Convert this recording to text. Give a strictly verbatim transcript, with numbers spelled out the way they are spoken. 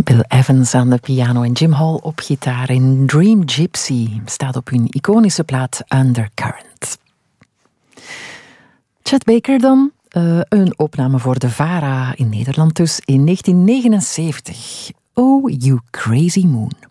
Bill Evans aan de piano en Jim Hall op gitaar in Dream Gypsy staat op hun iconische plaat Undercurrent. Chet Baker dan, uh, een opname voor de VARA in Nederland dus in negentien negenenzeventig. Oh, You Crazy Moon.